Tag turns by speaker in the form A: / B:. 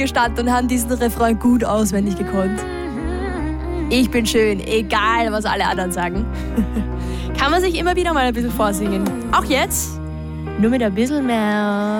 A: gestanden und haben diesen Refrain gut auswendig gekonnt. Ich bin schön, egal was alle anderen sagen. Kann man sich immer wieder mal ein bisschen vorsingen. Auch jetzt, nur mit ein bisschen mehr